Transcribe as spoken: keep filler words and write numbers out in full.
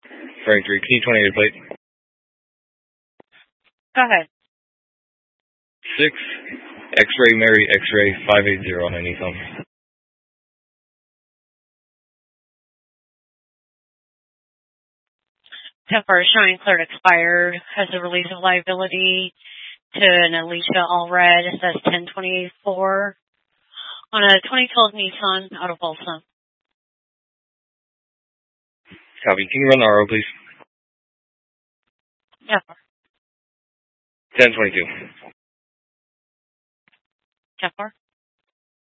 Frank three, can you twenty-eight plate? Go ahead. six, X-ray Mary X-ray five eight zero on any phone. Temper showing cleared expired. Has a release of liability to an Alicia Allred. It says ten twenty-four on a twenty twelve Nissan out of Folsom. Copy. Can you run the R O, please? Yeah. ten twenty-two. Temper.